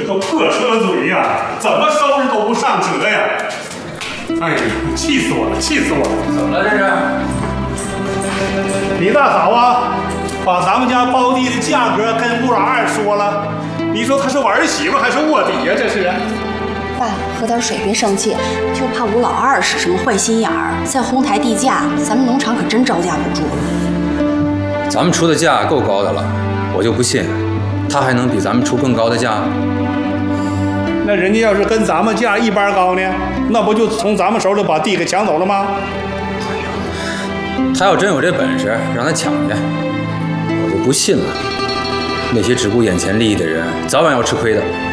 这个破车嘴呀，怎么收拾都不上辙呀！哎呀，气死我了，气死我了！ 怎么了这是？ 李大嫂啊，把咱们家包地的价格跟吴老二说了，你说他是我儿媳妇还是卧底呀？这是。 爸，喝点水，别生气，就怕吴老二是什么坏心眼儿，再哄抬地价，咱们农场可真招架不住。 咱们出的价够高的了，我就不信他还能比咱们出更高的价。 那人家要是跟咱们价一般高呢，那不就从咱们手里把地给抢走了吗？ 他要真有这本事，让他抢去，我就不信了。那些只顾眼前利益的人，早晚要吃亏的。